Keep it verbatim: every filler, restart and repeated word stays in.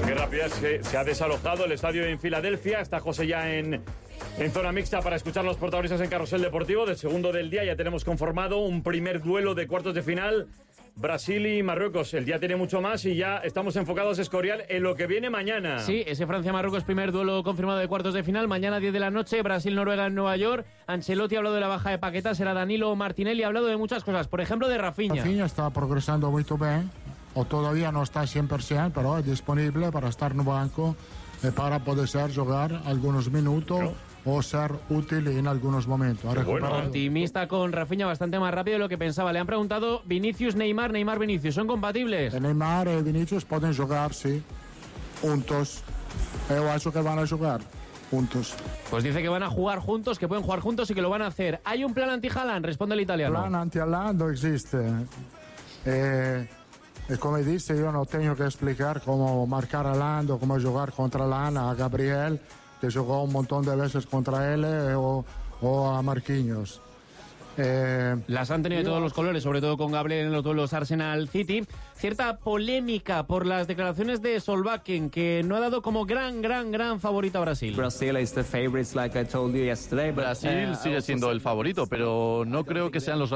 Qué rapidez se, se ha desalojado el estadio en Filadelfia. Está José ya en, en zona mixta para escuchar los protagonistas en Carrusel Deportivo. Del segundo del día ya tenemos conformado un primer duelo de cuartos de final. Brasil y Marruecos. El día tiene mucho más y ya estamos enfocados, Escorial, en lo que viene mañana. Sí, ese Francia-Marruecos, primer duelo confirmado de cuartos de final. Mañana diez de la noche, Brasil-Noruega en Nueva York. Ancelotti ha hablado de la baja de Paquetá, será Danilo Martinelli. Ha hablado de muchas cosas, por ejemplo de Rafinha. Rafinha está progresando muy bien, o todavía no está cien por ciento, pero es disponible para estar en el banco y para poder ser jugar algunos minutos. Claro. O ser útil en algunos momentos. Bueno, optimista con Rafinha, bastante más rápido de lo que pensaba. Le han preguntado Vinicius, Neymar, Neymar, Vinicius. ¿Son compatibles? Neymar y Vinicius pueden jugar, sí, juntos. Yo acho que van a jugar juntos. Pues dice que van a jugar juntos, que pueden jugar juntos y que lo van a hacer. ¿Hay un plan anti-Haaland? Responde el italiano. Plan anti-Haaland no existe. Eh, y como dice, yo no tengo que explicar cómo marcar a Haaland o cómo jugar contra Haaland, a Gabriel, que jugó un montón de veces contra él, eh, o, o a Marquinhos. Eh, Las han tenido de todos los colores, sobre todo con Gabriel en los duelos Arsenal-City. Cierta polémica por las declaraciones de Solbakken, que no ha dado como gran, gran, gran favorito a Brasil. Brasil is the favorites, like I told you yesterday. Brasil sigue siendo el favorito, pero no creo que sean los